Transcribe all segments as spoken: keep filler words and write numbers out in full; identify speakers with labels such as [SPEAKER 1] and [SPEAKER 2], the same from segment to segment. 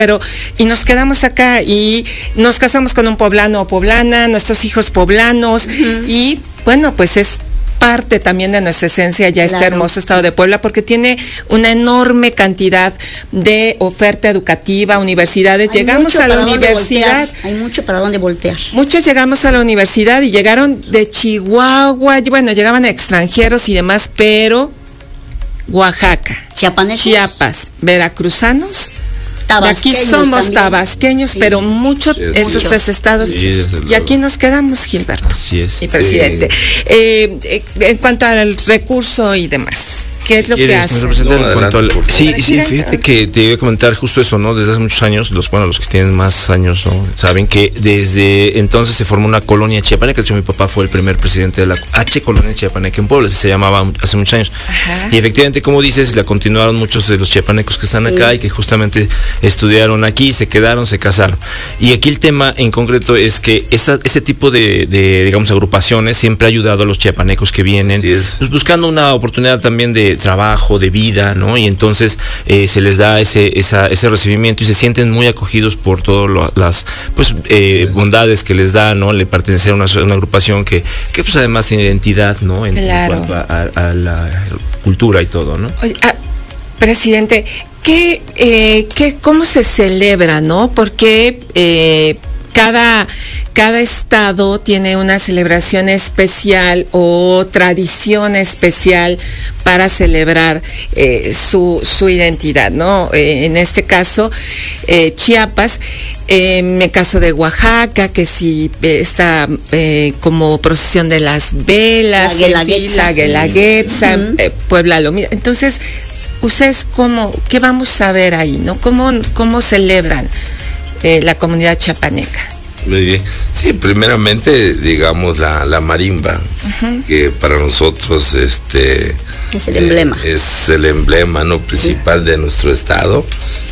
[SPEAKER 1] pero y nos quedamos acá y nos casamos con un poblano o poblana, nuestros hijos poblanos, uh-huh. y bueno, pues es parte también de nuestra esencia ya claro. Este hermoso estado de Puebla, porque tiene una enorme cantidad de oferta educativa, universidades. Hay llegamos a la universidad.
[SPEAKER 2] Hay mucho para dónde voltear.
[SPEAKER 1] Muchos llegamos a la universidad y llegaron de Chihuahua, bueno, llegaban extranjeros y demás, pero Oaxaca,
[SPEAKER 2] Chiapanecos,
[SPEAKER 1] Chiapas, veracruzanos. Aquí somos también. Tabasqueños, sí. Pero muchos sí, estos mucho. Tres estados. Sí, y aquí nos quedamos, Gilberto.
[SPEAKER 3] Así es.
[SPEAKER 1] Y presidente. Sí. Eh, en cuanto al recurso y demás, ¿qué es lo que hace?
[SPEAKER 3] No, en cuanto al, sí, sí, fíjate que te iba a comentar justo eso, ¿no? Desde hace muchos años, los bueno, los que tienen más años, ¿no? Saben que desde entonces se formó una colonia chiapaneca. De hecho, mi papá fue el primer presidente de la H Colonia Chiapaneca en Puebla, se llamaba hace muchos años. Ajá. Y efectivamente, como dices, la continuaron muchos de los chiapanecos que están sí. acá y que justamente estudiaron aquí, se quedaron, se casaron. Y aquí el tema en concreto es que esa, ese tipo de, de, digamos, agrupaciones siempre ha ayudado a los chiapanecos que vienen, pues, buscando una oportunidad también de trabajo, de vida, ¿no? Y entonces eh, se les da ese, esa, ese recibimiento y se sienten muy acogidos por todas las pues eh, bondades que les da, ¿no? Le pertenecer a una, una agrupación que, que pues además tiene identidad, ¿no? En,
[SPEAKER 1] claro.
[SPEAKER 3] en cuanto a, a, a la cultura y todo, ¿no?
[SPEAKER 1] Oye, ah, presidente, ¿qué, eh, qué, cómo se celebra, no? Porque eh, cada cada estado tiene una celebración especial o tradición especial para celebrar eh, su, su identidad, ¿no? Eh, en este caso, eh, Chiapas, eh, en el caso de Oaxaca, que sí eh, está eh, como procesión de las velas,
[SPEAKER 2] la Guelaguetza,
[SPEAKER 1] la Guelaguetza, uh-huh. eh, Puebla lo mismo. Entonces, ¿ustedes cómo, qué vamos a ver ahí, no? ¿Cómo, cómo celebran eh, la comunidad chiapaneca?
[SPEAKER 4] Muy bien. Sí, primeramente, digamos, la, la marimba, uh-huh. que para nosotros este
[SPEAKER 2] es el emblema.
[SPEAKER 4] Eh, es el emblema, ¿no? Principal sí. de nuestro estado.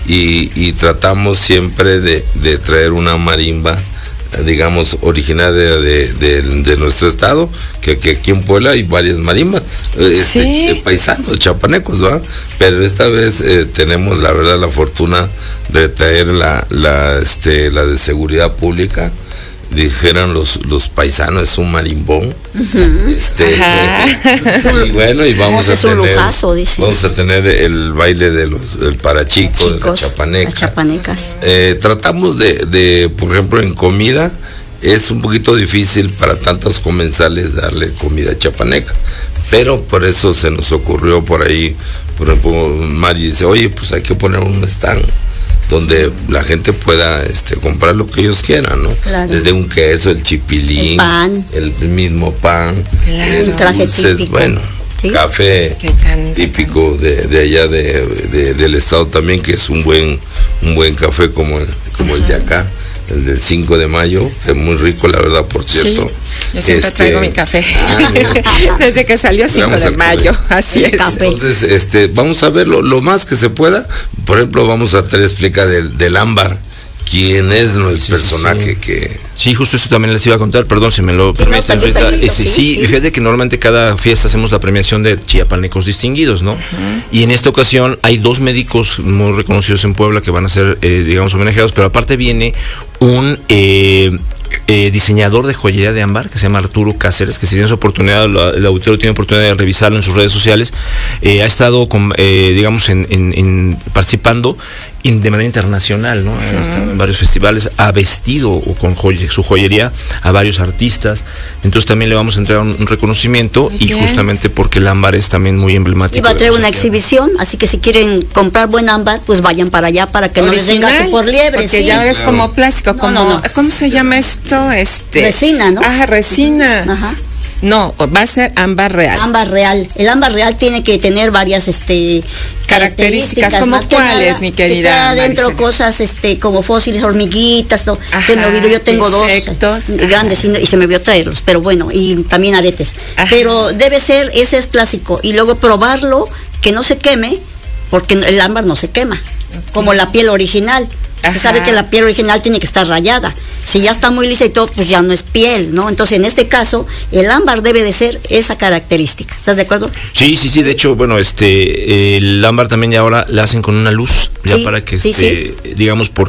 [SPEAKER 4] Y, y tratamos siempre de, de traer una marimba, digamos, originaria de, de, de nuestro estado, que, que aquí en Puebla hay varias marimbas, este, ¿sí? de paisanos, chapanecos, ¿verdad? Pero esta vez eh, tenemos, la verdad, la fortuna de traer la, la, este, la de seguridad pública. Dijeran los, los paisanos, es un marimbón. Uh-huh. Este, eh, y bueno, y vamos a tener
[SPEAKER 2] lujazo,
[SPEAKER 4] vamos a tener el baile de los del parachico, de la chapaneca.
[SPEAKER 2] Las chapanecas.
[SPEAKER 4] Eh, tratamos de, de, por ejemplo, en comida, es un poquito difícil para tantos comensales darle comida chapaneca, pero por eso se nos ocurrió por ahí, por ejemplo, Mari dice, oye, pues hay que poner un stand donde la gente pueda este, comprar lo que ellos quieran, ¿no? Claro. Desde un queso, el chipilín,
[SPEAKER 2] el pan,
[SPEAKER 4] el mismo pan,
[SPEAKER 2] claro. un traje
[SPEAKER 4] dulces,
[SPEAKER 2] típico.
[SPEAKER 4] Bueno, ¿sí? Café es que canta, típico de, de allá de, de, del estado también, que es un buen un buen café como, como el de acá, el del cinco de mayo, es muy rico, la verdad, por cierto.
[SPEAKER 1] Sí, yo siempre este, traigo mi café. Ah, desde que salió cinco de mayo, así es.
[SPEAKER 4] Entonces, este, vamos a ver lo, lo más que se pueda. Por ejemplo, vamos a tener explica del, del ámbar, quién es nuestro sí, personaje sí. que...
[SPEAKER 3] Sí, justo eso también les iba a contar, perdón si me lo sí, permiten. No, ahorita, este, sí, sí, sí, fíjate que normalmente cada fiesta hacemos la premiación de chiapanecos distinguidos, ¿no? Uh-huh. Y en esta ocasión hay dos médicos muy reconocidos en Puebla que van a ser, eh, digamos, homenajeados, pero aparte viene un... Eh, Eh, diseñador de joyería de ámbar que se llama Arturo Cáceres, que si tiene su oportunidad, la, el auditorio tiene oportunidad de revisarlo en sus redes sociales, eh, ha estado con, eh, digamos en, en, en participando in, de manera internacional, ¿no? Uh-huh. En varios festivales, ha vestido o con joye, su joyería a varios artistas, entonces también le vamos a entregar un, un reconocimiento. Muy y bien. Justamente porque el ámbar es también muy emblemático.
[SPEAKER 2] Y va a traer una exhibición, así que si quieren comprar buen ámbar, pues vayan para allá para que original, no les den gasto por liebre.
[SPEAKER 1] Porque
[SPEAKER 2] sí.
[SPEAKER 1] ya ahora es claro. como plástico, como, no, no, no. ¿cómo se llama esto? Este,
[SPEAKER 2] resina, ¿no?
[SPEAKER 1] Ajá, resina.
[SPEAKER 2] Ajá.
[SPEAKER 1] No, va a ser ámbar real.
[SPEAKER 2] Ámbar real. El ámbar real tiene que tener varias este
[SPEAKER 1] características, como cuáles, mi querida.
[SPEAKER 2] Que adentro cosas este como fósiles, hormiguitas, no. Ajá, se me olvidó, yo tengo insectos. dos grandes y, y se me olvidó traerlos, pero bueno, y también aretes. Ajá. Pero debe ser, ese es clásico, y luego probarlo, que no se queme, porque el ámbar no se quema, okay. Como la piel original. Ajá. Se sabe que la piel original tiene que estar rayada. Si ya está muy lisa y todo, pues ya no es piel, ¿no? Entonces, en este caso, el ámbar debe de ser esa característica. ¿Estás de acuerdo?
[SPEAKER 3] Sí, sí, sí. De hecho, bueno, este, el ámbar también ya ahora la hacen con una luz, ya sí, para que, sí, este, sí. digamos, por